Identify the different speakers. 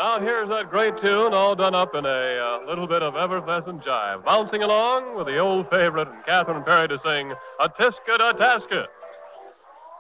Speaker 1: Now here's that great tune all done up in a little bit of effervescent jive. Bouncing along with the old favorite and Catherine Perry to sing, A Tisket a Tasket.